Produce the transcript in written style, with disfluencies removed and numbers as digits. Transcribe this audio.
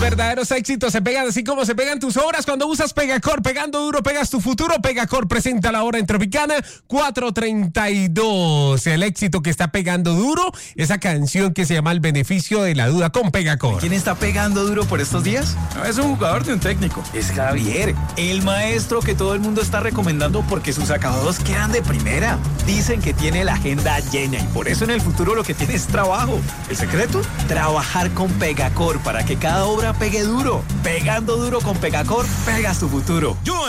verdaderos éxitos se pegan así como se pegan tus obras cuando usas Pegacor. Pegando duro, pegas tu futuro. Pegacor presenta la hora en Tropicana 4:32. El éxito que está pegando duro, esa canción que se llama El beneficio de la duda con Pegacor. ¿Quién está pegando duro por estos días? No es un jugador de un técnico, es Javier, el maestro que todo el mundo está recomendando porque sus acabados quedan de primera. Dicen que tiene la agenda llena y por eso en el futuro lo que tiene es trabajo. ¿El secreto? Trabajar con Pegacor para que cada obra pegue duro. Pegando duro con Pegacor, pegas tu futuro.